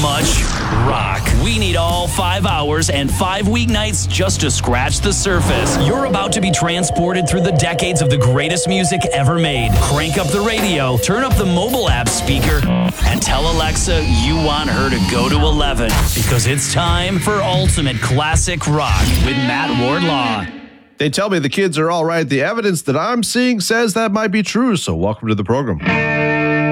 much rock. We need all 5 hours and 5 weeknights just to scratch the surface. You're about to be transported through the decades of the greatest music ever made. Crank up the radio, turn up the mobile app speaker, and tell Alexa you want her to go to 11 because it's time for Ultimate Classic Rock with Matt Wardlaw. They tell me the kids are all right. The evidence that I'm seeing says that might be true, so welcome to the program.